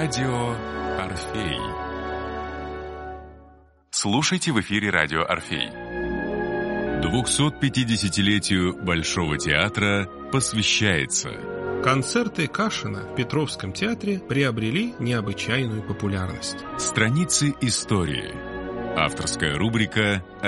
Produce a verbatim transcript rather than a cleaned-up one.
Радио Орфей. Слушайте в эфире Радио Орфей. двухсот пятидесятилетию Большого театра посвящается. Концерты Кашина в Петровском театре приобрели необычайную популярность. Страницы истории. Авторская рубрика